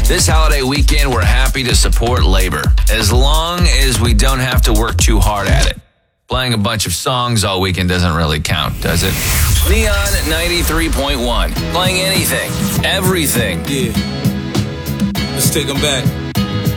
This holiday weekend, we're happy to support labor, as long as we don't have to work too hard at it. Playing a bunch of songs all weekend doesn't really count, does it? Neon 93.1. Playing anything, everything. Yeah. Let's take them back.